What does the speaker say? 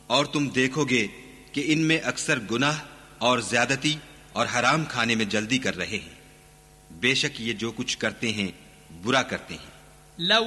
और तुम देखोगे कि इनमें अक्सर गुनाह और ज्यादती और हराम खाने में जल्दी कर रहे हैं। बेशक ये जो कुछ करते हैं बुरा करते हैं।